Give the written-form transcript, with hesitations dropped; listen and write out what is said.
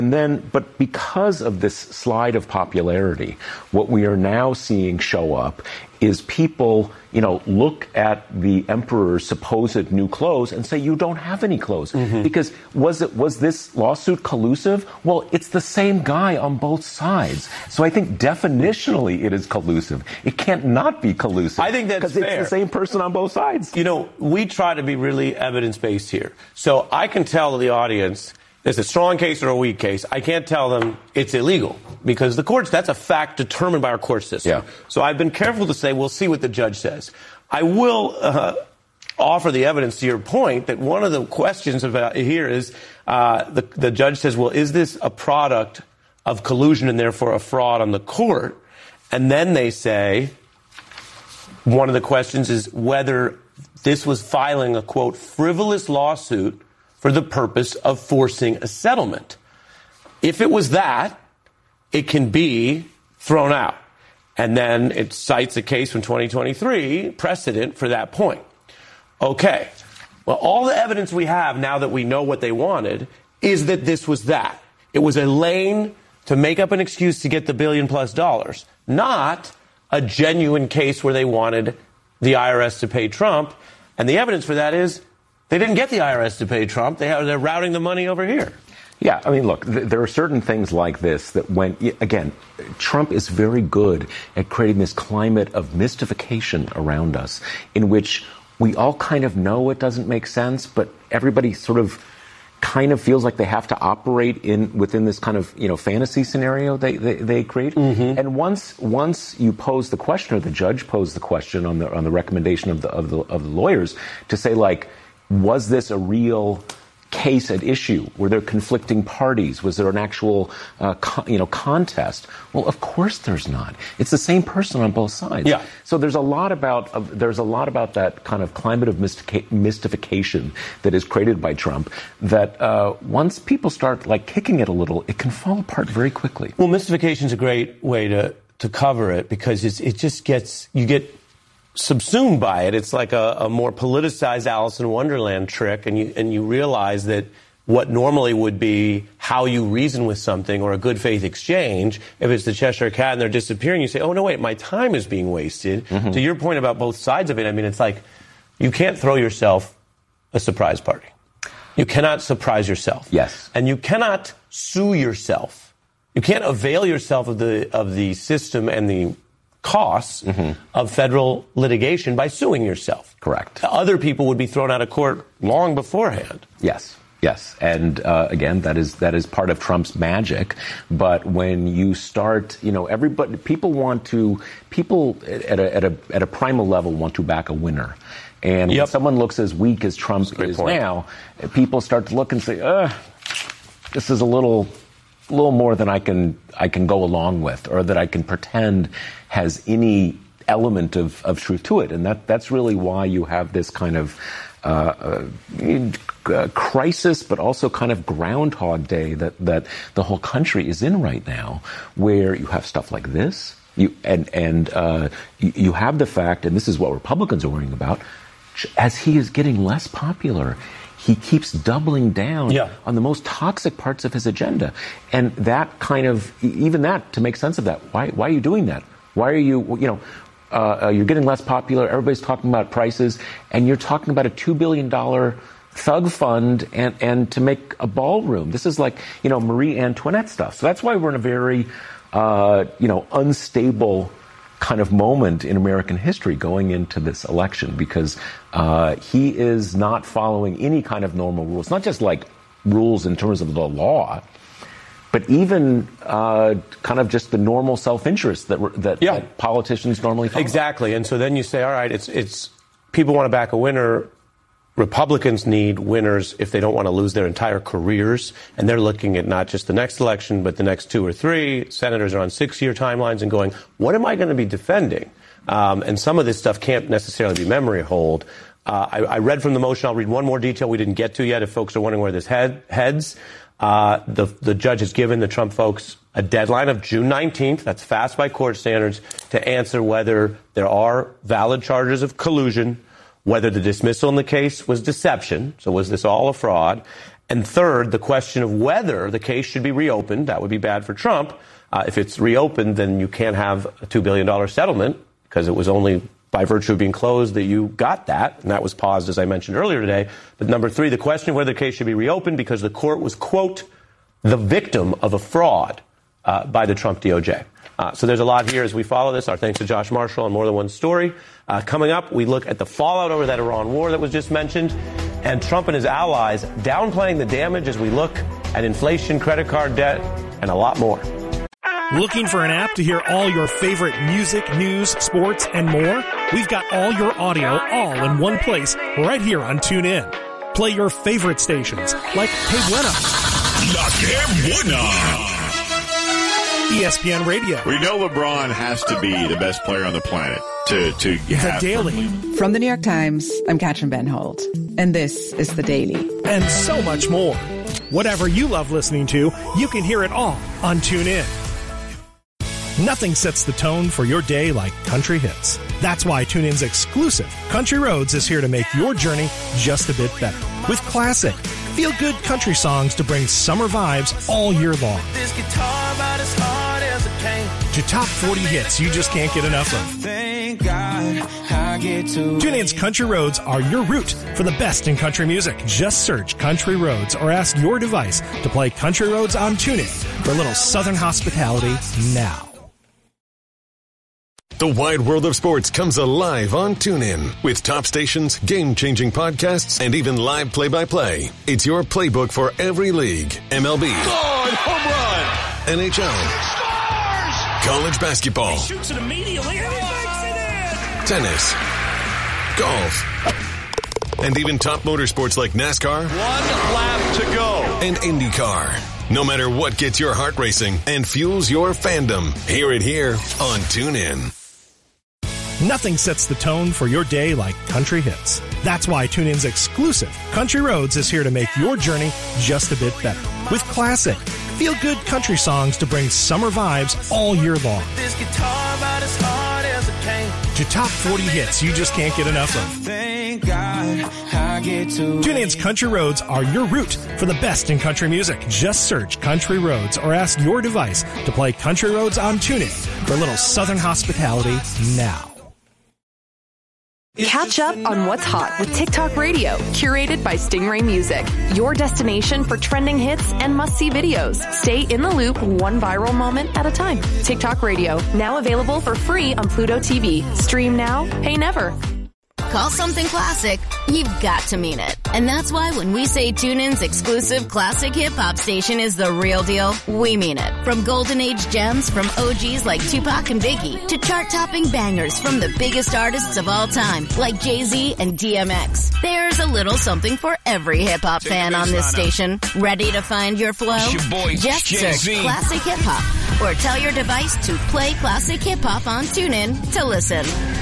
And then, but because of this slide of popularity, what we are now seeing show up is people, look at the emperor's supposed new clothes and say, you don't have any clothes. Mm-hmm. Because was this lawsuit collusive? Well, it's the same guy on both sides. So I think definitionally it is collusive. It can't not be collusive. I think that's fair. Because it's the same person on both sides. We try to be really evidence-based here. So I can tell the audience, there's a strong case or a weak case. I can't tell them it's illegal because the courts, that's a fact determined by our court system. Yeah. So I've been careful to say, we'll see what the judge says. I will offer the evidence to your point that one of the questions about here is the judge says, well, is this a product of collusion and therefore a fraud on the court? And then they say, one of the questions is whether this was filing a, quote, frivolous lawsuit for the purpose of forcing a settlement. If it was that, it can be thrown out. And then it cites a case from 2023, precedent for that point. Okay. Well, all the evidence we have now that we know what they wanted is that this was that. It was a lane to make up an excuse to get the $1 billion+, not a genuine case where they wanted the IRS to pay Trump. And the evidence for that is they didn't get the IRS to pay Trump. They're routing the money over here. Yeah, I mean, look, there are certain things like this that again, Trump is very good at creating this climate of mystification around us in which we all kind of know it doesn't make sense, but everybody sort of kind of feels like they have to operate within this kind of, fantasy scenario they create. Mm-hmm. And once you pose the question, or the judge posed the question on the recommendation of the lawyers to say, like, was this a real case at issue? Were there conflicting parties? Was there an actual, contest? Well, of course there's not. It's the same person on both sides. Yeah. So there's a lot about that kind of climate of mystification that is created by Trump. That once people start kicking it a little, it can fall apart very quickly. Well, mystification is a great way to cover it because you get subsumed by it. It's like a more politicized Alice in Wonderland trick, and you realize that what normally would be how you reason with something or a good faith exchange, if it's the Cheshire Cat and they're disappearing, you say, oh, no, wait, my time is being wasted. Mm-hmm. To your point about both sides of it, I mean, it's like you can't throw yourself a surprise party. You cannot surprise yourself. Yes. And you cannot sue yourself. You can't avail yourself of the system and the costs mm-hmm. of federal litigation by suing yourself. Correct. Other people would be thrown out of court long beforehand. Yes. And again, that is part of Trump's magic. But when you start, people at a primal level want to back a winner. And when someone looks as weak as Trump is now, people start to look and say, this is a little more than I can go along with, or that I can pretend has any element of truth to it. And that's really why you have this kind of crisis, but also kind of Groundhog Day that the whole country is in right now, where you have stuff like this. You have the fact, and this is what Republicans are worrying about, as he is getting less popular, he keeps doubling down on the most toxic parts of his agenda. And that kind of, even that, to make sense of that, why are you doing that? Why are you, you're getting less popular, everybody's talking about prices, and you're talking about a $2 billion thug fund and to make a ballroom. This is like, Marie Antoinette stuff. So that's why we're in a very, unstable kind of moment in American history going into this election, because he is not following any kind of normal rules, not just like rules in terms of the law, but even kind of just the normal self-interest that politicians normally follow. Exactly. And so then you say, all right, it's people want to back a winner. Republicans need winners if they don't want to lose their entire careers. And they're looking at not just the next election, but the next 2 or 3. Senators are on 6-year timelines and going, what am I going to be defending? And some of this stuff can't necessarily be memory hold. I read from the motion. I'll read one more detail we didn't get to yet if folks are wondering where this heads. The judge has given the Trump folks a deadline of June 19th. That's fast by court standards, to answer whether there are valid charges of collusion, whether the dismissal in the case was deception. So was this all a fraud? And third, the question of whether the case should be reopened. That would be bad for Trump. If it's reopened, then you can't have a $2 billion settlement because it was only by virtue of being closed that you got that. And that was paused, as I mentioned earlier today. But number three, the question of whether the case should be reopened because the court was, quote, the victim of a fraud by the Trump DOJ. So there's a lot here as we follow this. Our thanks to Josh Marshall on More Than One Story. Coming up, we look at the fallout over that Iran war that was just mentioned, and Trump and his allies downplaying the damage as we look at inflation, credit card debt, and a lot more. Looking for an app to hear all your favorite music, news, sports, and more? We've got all your audio all in one place right here on TuneIn. Play your favorite stations like Que Buena, La Que Buena, ESPN Radio. We know LeBron has to be the best player on the planet to have The Daily. From the New York Times, I'm Katrin Benholt, and this is The Daily. And so much more. Whatever you love listening to, you can hear it all on TuneIn. Nothing sets the tone for your day like country hits. That's why TuneIn's exclusive Country Roads is here to make your journey just a bit better. With classic, feel-good country songs to bring summer vibes all year long. This guitar about as hard as it came. To top 40 hits you just can't get enough of. Thank God I get to. TuneIn's Country Roads are your route for the best in country music. Just search Country Roads or ask your device to play Country Roads on TuneIn for a little Southern hospitality now. The wide world of sports comes alive on TuneIn with top stations, game-changing podcasts, and even live play-by-play. It's your playbook for every league. MLB. God, home run. NHL. Scores! College basketball. He shoots it immediately and he makes it in! Tennis. Golf. And even top motorsports like NASCAR. 1 lap to go. And IndyCar. No matter what gets your heart racing and fuels your fandom, hear it here on TuneIn. Nothing sets the tone for your day like country hits. That's why TuneIn's exclusive Country Roads is here to make your journey just a bit better. With classic, feel-good country songs to bring summer vibes all year long. This guitar about as hard as it came. To top 40 hits you just can't get enough of. Thank God I get to. TuneIn's Country Roads are your route for the best in country music. Just search Country Roads or ask your device to play Country Roads on TuneIn for a little Southern hospitality now. Catch up on what's hot with TikTok Radio, curated by Stingray Music. Your destination for trending hits and must-see videos. Stay in the loop one viral moment at a time. TikTok Radio, now available for free on Pluto TV. Stream now, pay never. Call something classic, you've got to mean it. And that's why when we say TuneIn's exclusive classic hip-hop station is the real deal, we mean it. From golden age gems from OGs like Tupac and Biggie to chart-topping bangers from the biggest artists of all time like Jay-Z and DMX. There's a little something for every hip-hop fan on this station. Ready to find your flow? Just search Classic Hip Hop or tell your device to play Classic Hip Hop on TuneIn to listen.